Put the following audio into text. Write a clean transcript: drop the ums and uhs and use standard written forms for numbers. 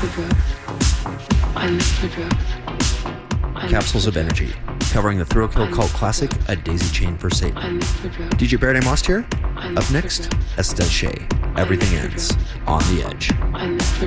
Capsules of Energy, covering the Thrill Kill cult classic, A Daisy Chain for Satan. DJ Baird Most here. Up next, Estelle Shea. Everything Ends on the Edge.